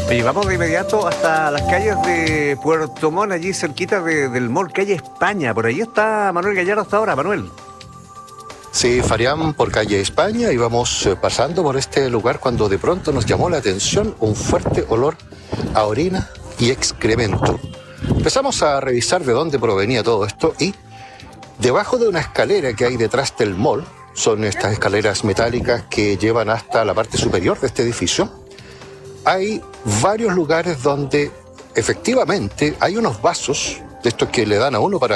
Y vamos de inmediato hasta las calles de Puerto Montt, allí cerquita del Mall Calle España. Por ahí está Manuel Gallardo hasta ahora. Manuel. Sí, Farián, por calle España, íbamos pasando por este lugar cuando de pronto nos llamó la atención un fuerte olor a orina y excremento. Empezamos a revisar de dónde provenía todo esto y debajo de una escalera que hay detrás del mall, son estas escaleras metálicas que llevan hasta la parte superior de este edificio, hay varios lugares donde efectivamente hay unos vasos de estos que le dan a uno para